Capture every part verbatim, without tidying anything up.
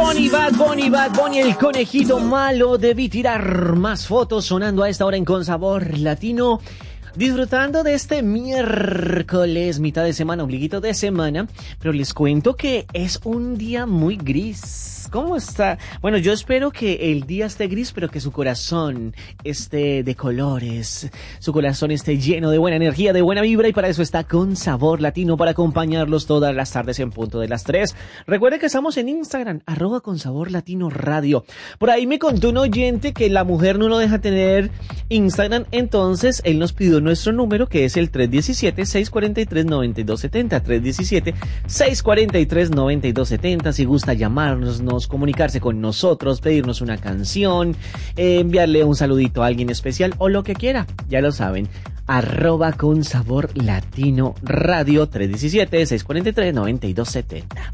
Bunny, Bad Bunny, Bad Bunny, el conejito malo. Debí tirar más fotos sonando a esta hora en Con Sabor Latino. Disfrutando de este miércoles, mitad de semana, ombliguito de semana. Pero les cuento que es un día muy gris. ¿Cómo está? Bueno, yo espero que el día esté gris, pero que su corazón esté de colores. Su corazón esté lleno de buena energía, de buena vibra. Y para eso está Con Sabor Latino, para acompañarlos todas las tardes en punto de las tres. Recuerde que estamos en Instagram, arroba Con Sabor Latino Radio. Por ahí me contó un oyente que la mujer no lo deja tener Instagram. Entonces, él nos pidió nuestro número, que es el tres uno siete, seis cuatro tres, nueve dos siete cero. tres uno siete, seis cuatro tres, nueve dos siete cero. Si gusta llamarnos, nos comunicarse con nosotros, pedirnos una canción, eh, enviarle un saludito a alguien especial o lo que quiera, ya lo saben, arroba Con Sabor Latino Radio, tres uno siete, seis cuatro tres, nueve dos siete cero.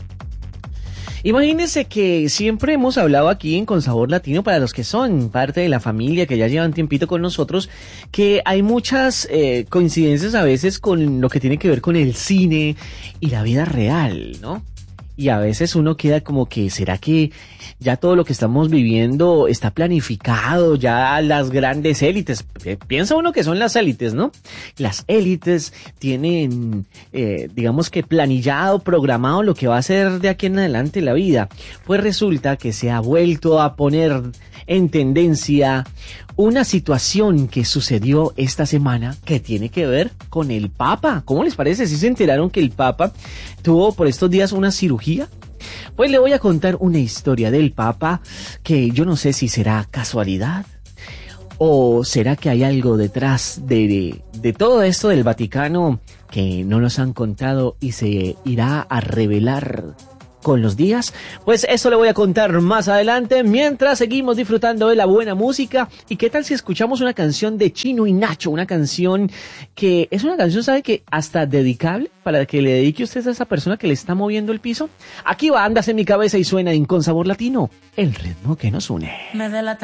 Imagínense que siempre hemos hablado aquí en Con Sabor Latino, para los que son parte de la familia, que ya llevan tiempito con nosotros, que hay muchas eh, coincidencias a veces con lo que tiene que ver con el cine y la vida real, ¿no? Y a veces uno queda como que, ¿será que ya todo lo que estamos viviendo está planificado? Ya las grandes élites, piensa uno que son las élites, ¿no? Las élites tienen, eh, digamos que planillado, programado lo que va a ser de aquí en adelante la vida. Pues resulta que se ha vuelto a poner en tendencia una situación que sucedió esta semana que tiene que ver con el Papa. ¿Cómo les parece? ¿Sí se enteraron que el Papa tuvo por estos días una cirugía? Pues le voy a contar una historia del Papa que yo no sé si será casualidad o será que hay algo detrás de, de, de todo esto del Vaticano que no nos han contado y se irá a revelar con los días. Pues eso le voy a contar más adelante, mientras seguimos disfrutando de la buena música. ¿Y qué tal si escuchamos una canción de Chino y Nacho? Una canción que es una canción, ¿sabe qué? Hasta dedicable, para que le dedique usted a esa persona que le está moviendo el piso. Aquí va, Andas en mi cabeza, y suena en Con Sabor Latino, el ritmo que nos une. Me delata